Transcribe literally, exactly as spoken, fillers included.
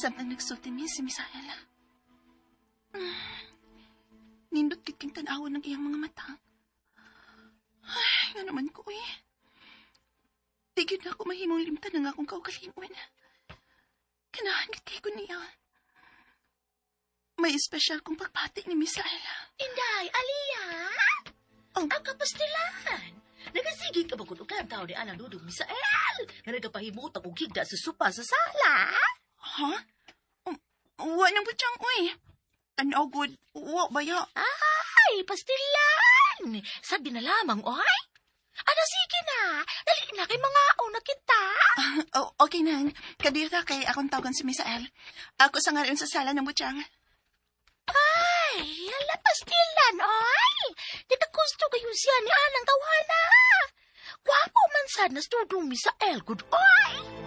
Samtang nagsulti niya si Misael. Mm. Nindot kiting tanawan ng iyang mga mata. Ay, nga naman ko eh. Tigid na ako mahimong limtan ng akong kaugalingon. Kanahan kitay ko niya. May espesyal kong pagpati ni Misael. Inday, Aliyah! Oh. Ang kapastilan! Nagasigi ka ba kung ukang tao ni Alang Dudong Misael na nagapahimot ang higda sa supa sa sala? Ha? Um, wa nang butyang, uy. Ano, good? Wa ba ya? Ay, pastilan! Sabi na lamang, oy! Ano, sige na! Dali na kay mga na kita! Uh, oh, okay nang. Kadira kay akong tawagan si Misael. Ako sa ngayon sa sala ng butyang. Ay, hala, pastilan, oy! Di ka gusto kayo siya ni Alang tawana! Kwapo man sana Dudong Misael, good, oy!